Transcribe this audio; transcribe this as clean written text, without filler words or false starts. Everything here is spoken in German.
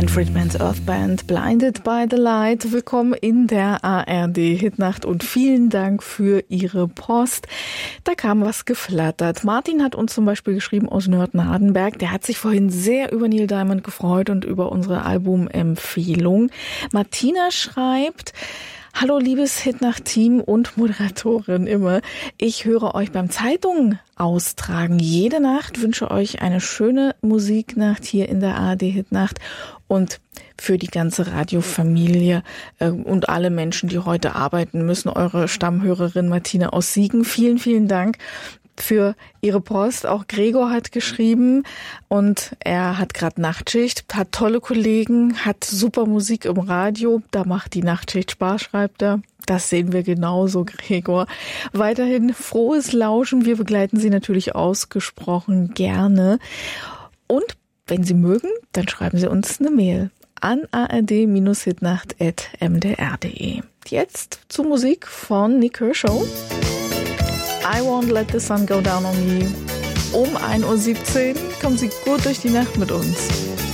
Manfred Mann's Earth Band, Blinded by the Light. Willkommen in der ARD Hitnacht und vielen Dank für Ihre Post. Da kam was geflattert. Martin hat uns zum Beispiel geschrieben aus Nörten-Hardenberg. Der hat sich vorhin sehr über Neil Diamond gefreut und über unsere Albumempfehlung. Martina schreibt: Hallo liebes Hitnacht-Team und Moderatorin immer. Ich höre euch beim Zeitung austragen jede Nacht, wünsche euch eine schöne Musiknacht hier in der ARD Hitnacht und für die ganze Radiofamilie und alle Menschen, die heute arbeiten müssen. Eure Stammhörerin Martina aus Siegen. Vielen, vielen Dank für Ihre Post. Auch Gregor hat geschrieben und er hat gerade Nachtschicht, hat tolle Kollegen, hat super Musik im Radio. Da macht die Nachtschicht Spaß, schreibt er. Das sehen wir genauso, Gregor. Weiterhin frohes Lauschen. Wir begleiten Sie natürlich ausgesprochen gerne. Und wenn Sie mögen, dann schreiben Sie uns eine Mail an ard-hitnacht@mdr.de. Jetzt zur Musik von Nik Kershaw. I Won't Let the Sun Go Down on Me. Um 1:17 Uhr kommen Sie gut durch die Nacht mit uns.